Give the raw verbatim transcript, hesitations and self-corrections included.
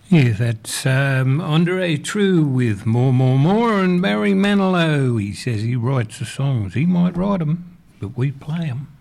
Yeah, that's um, Andre True with More, More, More, and Barry Manilow. He says he writes the songs. He might write them, but we play them.